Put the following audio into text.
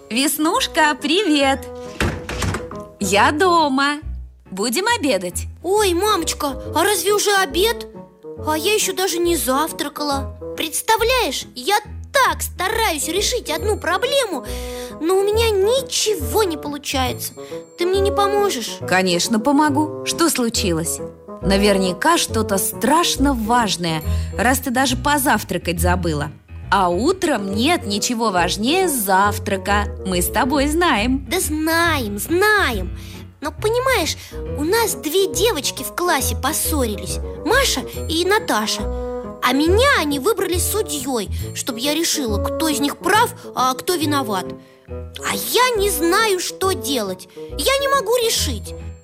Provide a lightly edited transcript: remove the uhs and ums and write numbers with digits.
Веснушка, привет! Я дома. Будем обедать. Ой, мамочка, а разве уже обед? А я еще даже не завтракала. Представляешь, я так стараюсь решить одну проблему, но у меня ничего не получается. Ты мне не поможешь? Конечно, помогу. Что случилось? Наверняка что-то страшно важное, раз ты даже позавтракать забыла. А утром нет ничего важнее завтрака. Мы с тобой знаем. Да знаем. Но понимаешь, у нас две девочки в классе поссорились, Маша и Наташа. А меня они выбрали судьей, чтобы я решила, кто из них прав, а кто виноват. А я не знаю, что делать. Я не могу решить.